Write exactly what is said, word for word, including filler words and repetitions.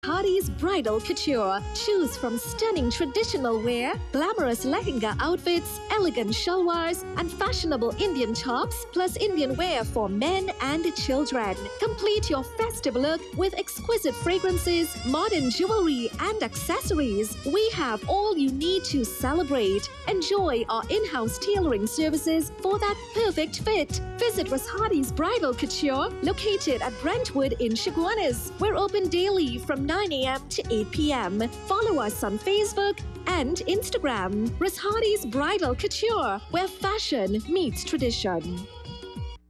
Hardy's Bridal Couture. Choose from stunning traditional wear, glamorous lehenga outfits, elegant shalwars, and fashionable Indian tops, plus Indian wear for men and children. Complete your festive look with exquisite fragrances, modern jewelry, and accessories. We have all you need to celebrate. Enjoy our in-house tailoring services for that perfect fit. Visit Ras Hardy's Bridal Couture, located at Brentwood in Chaguanas. We're open daily from nine a m to eight p m Follow us on Facebook and Instagram. Ras Hardy's Bridal Couture, where fashion meets tradition.